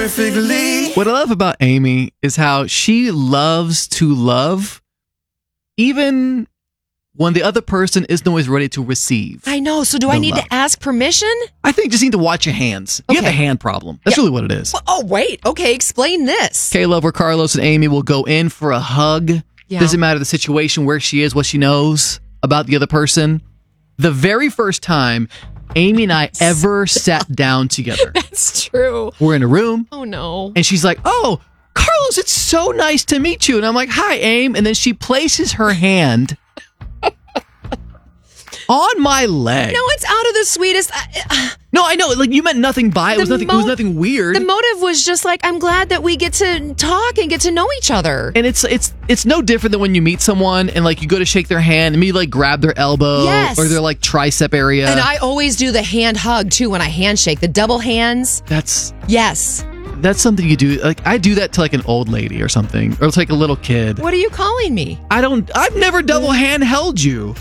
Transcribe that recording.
perfectly. What I love about Amy is how she loves to love, even when the other person isn't always ready to receive. I know. So do I need to ask permission? I think you just need to watch your hands. You have a hand problem. That's really what it is. Oh, wait. Okay, explain this. K-Love, where Carlos and Amy will go in for a hug. Yeah. Doesn't matter the situation, where she is, what she knows about the other person. The very first time Amy and I ever sat down together. That's true. We're in a room. Oh, no. And she's like, oh, Carlos, it's so nice to meet you. And I'm like, hi, Aim. And then she places her hand on my leg. No, it's out of the sweetest. No, I know. Like, you meant nothing by it. It was nothing weird. The motive was just like, I'm glad that we get to talk and get to know each other. And it's no different than when you meet someone and like you go to shake their hand and maybe like grab their elbow or their like tricep area. And I always do the hand hug too when I handshake, the double hands. Yes. That's something you do. Like, I do that to like an old lady or something, or it's like a little kid. What are you calling me? I've never double hand held you.